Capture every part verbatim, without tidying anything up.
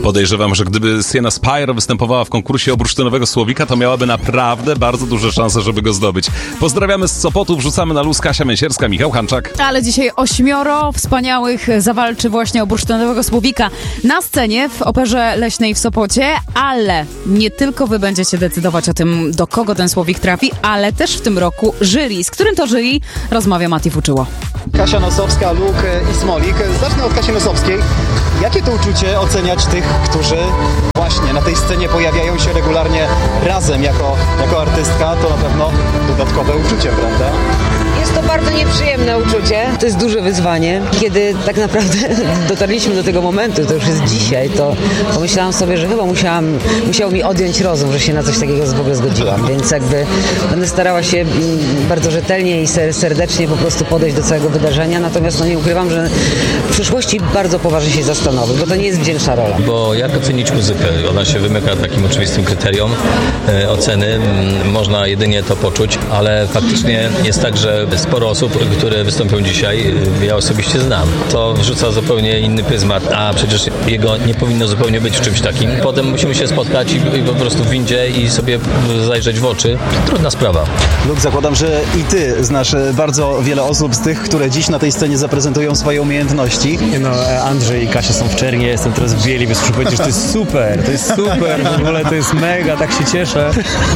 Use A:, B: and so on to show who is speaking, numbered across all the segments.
A: Podejrzewam, że gdyby Sienna Spire występowała w konkursie o bursztynowego słowika, to miałaby naprawdę bardzo duże szanse, żeby go zdobyć. Pozdrawiamy z Sopotu, wrzucamy na luz Kasia Mięsierska, Michał Hanczak.
B: Ale dzisiaj ośmioro wspaniałych zawalczy właśnie o bursztynowego słowika na scenie w Operze Leśnej w Sopocie, ale nie tylko wy będziecie decydować o tym, do kogo ten słowik trafi, ale też w tym roku jury, z którym to jury rozmawia Mati Fuczyło.
C: Kasia Nosowska, Luke i Smolik. Zacznę od Kasi Nosowskiej. Jakie to uczucie oceniać tych, którzy właśnie na tej scenie pojawiają się regularnie razem jako, jako artystka? To na pewno dodatkowe uczucie, prawda?
D: Jest to bardzo nieprzyjemne uczucie. To jest duże wyzwanie. Kiedy tak naprawdę dotarliśmy do tego momentu, to już jest dzisiaj, to pomyślałam sobie, że chyba musiałam, musiało mi odjąć rozum, że się na coś takiego w ogóle zgodziłam. Więc jakby będę starała się bardzo rzetelnie i serdecznie po prostu podejść do całego wydarzenia. Natomiast no nie ukrywam, że w przyszłości bardzo poważnie się zastanowię, bo to nie jest wdzięczna rola.
E: Bo jak ocenić muzykę? Ona się wymyka takim oczywistym kryterium e, oceny. Można jedynie to poczuć, ale faktycznie jest tak, że sporo osób, które wystąpią dzisiaj, ja osobiście znam. To wrzuca zupełnie inny pryzmat, a przecież jego nie powinno zupełnie być w czymś takim. Potem musimy się spotkać i, i po prostu w windzie i sobie zajrzeć w oczy. Trudna sprawa.
C: Luke, zakładam, że i ty znasz bardzo wiele osób z tych, które dziś na tej scenie zaprezentują swoje umiejętności.
F: No, Andrzej i Kasia są w Czernie, jestem teraz w Bieli, więc muszę powiedzieć, że to jest super, to jest super, w ogóle to jest mega, tak się cieszę.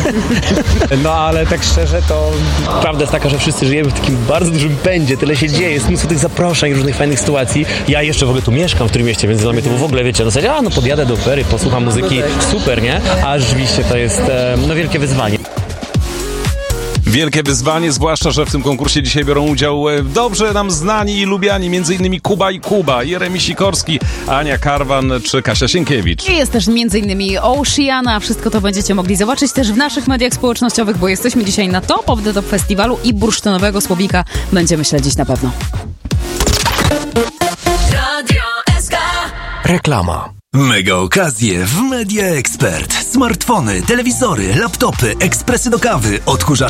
F: No, ale tak szczerze, to prawda jest taka, że wszyscy żyjemy w takim bardzo dużym pędzie, tyle się dzieje, jest mnóstwo tych zaproszeń, różnych fajnych sytuacji. Ja jeszcze w ogóle tu mieszkam w Trójmieście, więc dla mnie to w ogóle, wiecie, no zasadzie, a no podjadę do opery, posłucham muzyki, super, nie? A rzeczywiście to jest, no, wielkie wyzwanie.
A: Wielkie wyzwanie, zwłaszcza, że w tym konkursie dzisiaj biorą udział dobrze nam znani i lubiani, między innymi Kuba i Kuba, Jeremi Sikorski, Ania Karwan czy Kasia Sienkiewicz.
B: I jest też między innymi Oceana. Wszystko to będziecie mogli zobaczyć też w naszych mediach społecznościowych, bo jesteśmy dzisiaj na Top of the Top Festiwalu i bursztynowego słowika będziemy śledzić na pewno.
G: Radio S K.
H: Reklama. Mega okazje w Media Expert. Smartfony, telewizory, laptopy, ekspresy do kawy, odkurzacze